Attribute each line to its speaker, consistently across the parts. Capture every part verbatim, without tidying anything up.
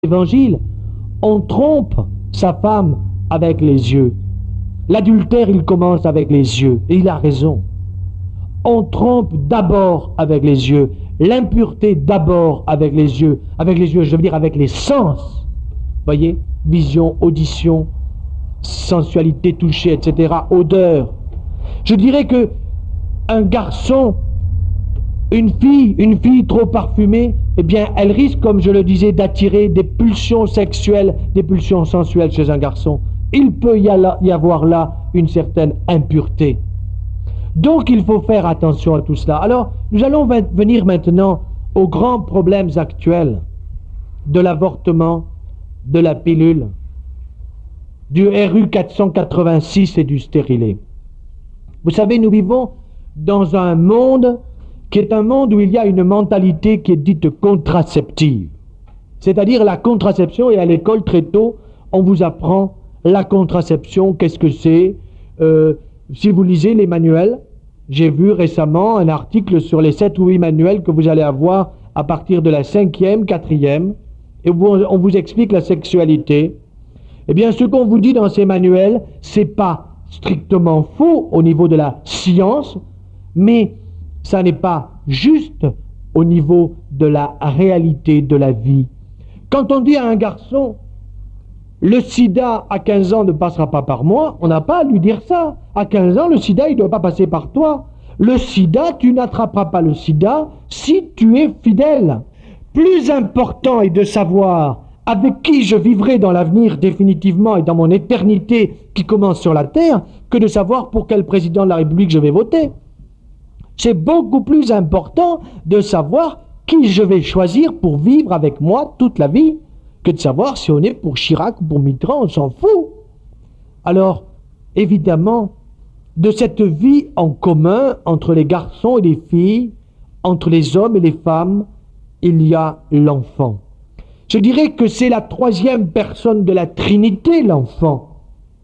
Speaker 1: Évangile, on trompe sa femme avec les yeux. L'adultère, il commence avec les yeux, et il a raison. On trompe d'abord avec les yeux, l'impureté d'abord avec les yeux, avec les yeux, je veux dire avec les sens. Voyez, vision, audition, sensualité, toucher, et cetera, odeur. Je dirais que un garçon, une fille, une fille trop parfumée, eh bien, elle risque, comme je le disais, d'attirer des pulsions sexuelles, des pulsions sensuelles chez un garçon. Il peut y avoir là une certaine impureté. Donc, il faut faire attention à tout cela. Alors, nous allons venir maintenant aux grands problèmes actuels de l'avortement, de la pilule, du R U quatre cent quatre-vingt-six et du stérilet. Vous savez, nous vivons dans un monde qui est un monde où il y a une mentalité qui est dite contraceptive. C'est-à-dire la contraception, et à l'école très tôt, on vous apprend la contraception, qu'est-ce que c'est. Euh, si vous lisez les manuels, j'ai vu récemment un article sur les sept ou huit manuels que vous allez avoir à partir de la cinquième, quatrième, et où on vous explique la sexualité. Eh bien, ce qu'on vous dit dans ces manuels, c'est pas strictement faux au niveau de la science, mais ça n'est pas juste au niveau de la réalité de la vie. Quand on dit à un garçon, le sida à quinze ans ne passera pas par moi, on n'a pas à lui dire ça. À quinze ans, le sida, il ne doit pas passer par toi. Le sida, tu n'attraperas pas le sida si tu es fidèle. Plus important est de savoir avec qui je vivrai dans l'avenir définitivement et dans mon éternité qui commence sur la terre, que de savoir pour quel président de la République je vais voter. C'est beaucoup plus important de savoir qui je vais choisir pour vivre avec moi toute la vie que de savoir si on est pour Chirac ou pour Mitterrand, on s'en fout. Alors, évidemment, de cette vie en commun entre les garçons et les filles, entre les hommes et les femmes, il y a l'enfant. Je dirais que c'est la troisième personne de la Trinité, l'enfant.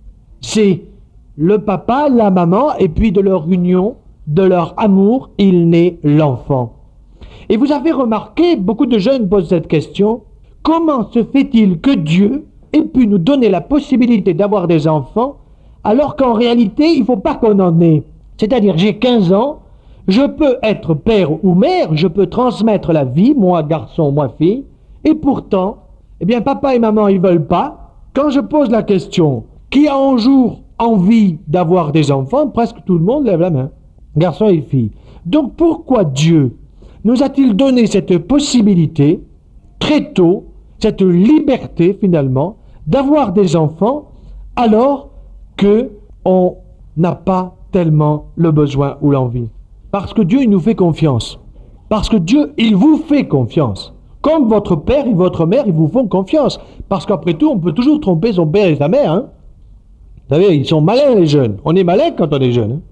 Speaker 1: C'est le papa, la maman, et puis de leur union, de leur amour, il naît l'enfant. Et vous avez remarqué, beaucoup de jeunes posent cette question, comment se fait-il que Dieu ait pu nous donner la possibilité d'avoir des enfants, alors qu'en réalité, il ne faut pas qu'on en ait. C'est-à-dire, j'ai quinze ans, je peux être père ou mère, je peux transmettre la vie, moi garçon, moi fille, et pourtant, eh bien, papa et maman, ils ne veulent pas. Quand je pose la question, qui a un jour envie d'avoir des enfants, presque tout le monde lève la main. Garçons et filles. Donc pourquoi Dieu nous a-t-il donné cette possibilité, très tôt, cette liberté finalement, d'avoir des enfants, alors qu'on n'a pas tellement le besoin ou l'envie? Parce que Dieu, il nous fait confiance. Parce que Dieu, il vous fait confiance. Comme votre père et votre mère, ils vous font confiance. Parce qu'après tout, on peut toujours tromper son père et sa mère. Hein? Vous savez, ils sont malins les jeunes. On est malin quand on est jeune. Hein?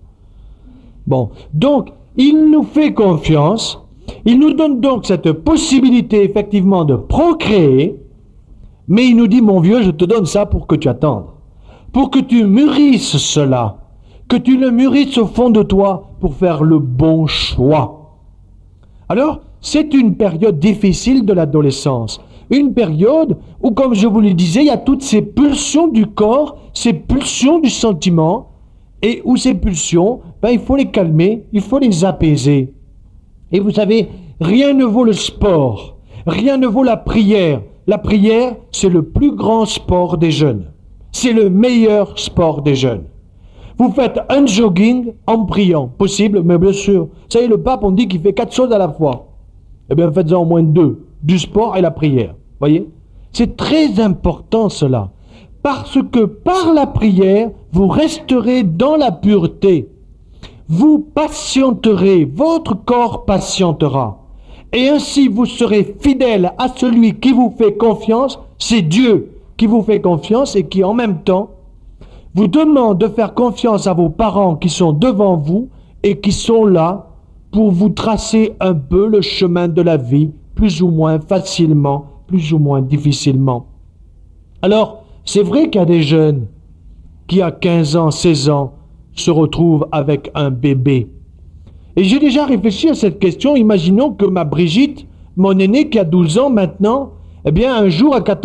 Speaker 1: Bon, donc, il nous fait confiance, il nous donne donc cette possibilité effectivement de procréer, mais il nous dit, mon vieux, je te donne ça pour que tu attendes, pour que tu mûrisses cela, que tu le mûrisses au fond de toi pour faire le bon choix. Alors, c'est une période difficile de l'adolescence, une période où, comme je vous le disais, il y a toutes ces pulsions du corps, ces pulsions du sentiment, et où ces pulsions, ben, il faut les calmer, il faut les apaiser. Et vous savez, rien ne vaut le sport, rien ne vaut la prière. La prière, c'est le plus grand sport des jeunes. C'est le meilleur sport des jeunes. Vous faites un jogging en priant, possible, mais bien sûr. Vous savez, le pape, on dit qu'il fait quatre choses à la fois. Eh bien, faites-en au moins deux, du sport et la prière. Voyez? C'est très important cela. Parce que par la prière, vous resterez dans la pureté. Vous patienterez, votre corps patientera. Et ainsi vous serez fidèle à celui qui vous fait confiance. C'est Dieu qui vous fait confiance et qui en même temps vous demande de faire confiance à vos parents qui sont devant vous et qui sont là pour vous tracer un peu le chemin de la vie, plus ou moins facilement, plus ou moins difficilement. Alors, c'est vrai qu'il y a des jeunes qui, à quinze ans, seize ans, se retrouvent avec un bébé. Et j'ai déjà réfléchi à cette question. Imaginons que ma Brigitte, mon aînée qui a douze ans maintenant, Eh bien, un jour à